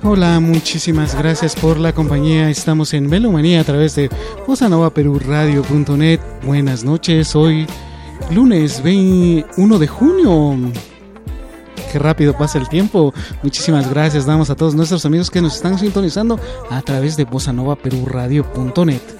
Hola, muchísimas gracias por la compañía. Estamos en Melomanía a través de bossanovaperuradio.net. Buenas noches, hoy lunes 21 de junio. Qué rápido pasa el tiempo. Muchísimas gracias damos a todos nuestros amigos que nos están sintonizando a través de bossanovaperuradio.net.